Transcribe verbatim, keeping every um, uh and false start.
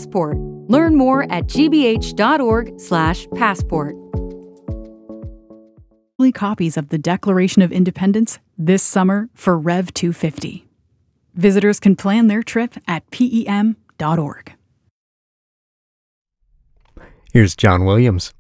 Passport. Learn more at gbh.org slash passport. Copies of the Declaration of Independence this summer for Rev two fifty. Visitors can plan their trip at P E M dot org. Here's John Williams.